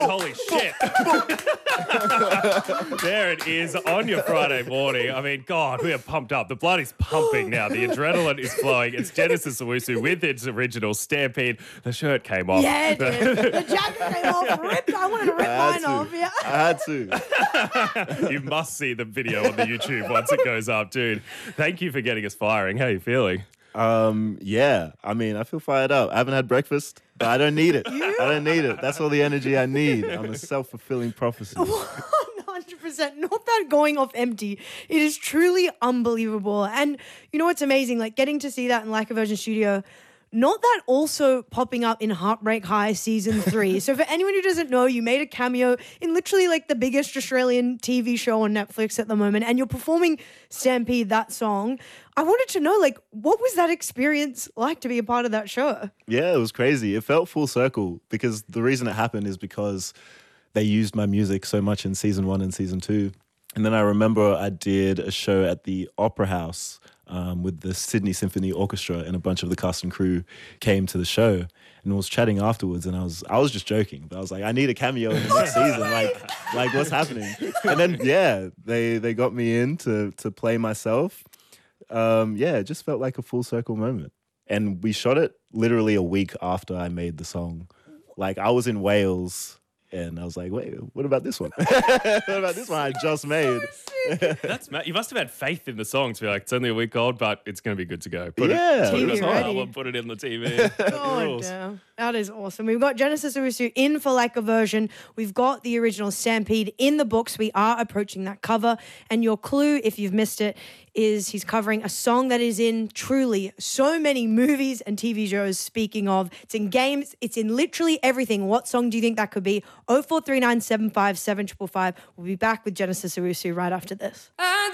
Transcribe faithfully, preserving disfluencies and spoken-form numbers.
Holy shit. There it is on your Friday morning. I mean, God, we are pumped up. The blood is pumping now. The adrenaline is flowing. It's Genesis Owusu with its original Stampede. The shirt came off. Yeah, it did. The jacket came off. Ripped. I wanted to rip mine to. off. Yeah. I had to. You must see the video on the YouTube once it goes up, dude. Thank you for getting us firing. How are you feeling? Um, yeah, I mean, I feel fired up. I haven't had breakfast, but I don't need it. I don't need it. That's all the energy I need. I'm a self-fulfilling prophecy. one hundred percent. Not that going off empty. It is truly unbelievable. And you know what's amazing? Like getting to see that in Like a Virgin Studio. Not that also popping up in Heartbreak High season three. So for anyone who doesn't know, you made a cameo in literally like the biggest Australian T V show on Netflix at the moment, and you're performing Stampede, that song. I wanted to know, like, what was that experience like to be a part of that show? Yeah, it was crazy. It felt full circle because the reason it happened is because they used my music so much in season one and season two. And then I remember I did a show at the Opera House um, with the Sydney Symphony Orchestra, and a bunch of the cast and crew came to the show and was chatting afterwards. And I was I was just joking, but I was like, I need a cameo in the next season. Like, like what's happening? And then yeah, they they got me in to to play myself. Um, yeah, it just felt like a full circle moment. And we shot it literally a week after I made the song. Like I was in Wales. And I was like, wait, what about this one? What about this one I just made? That's mad. You must have had faith in the song to be like, it's only a week old, but it's going to be good to go. Put Yeah. it, put it T V on the ready. album, put it in the T V. God Rules. damn. That is awesome. We've got Genesis Owusu in for Like a Version. We've got the original Stampede in the books. We are approaching that cover. And your clue, if you've missed it, is he's covering a song that is in truly so many movies and T V shows. Speaking of, it's in games, it's in literally everything. What song do you think that could be? oh four three nine seven five seven five five. We'll be back with Genesis Owusu right after this.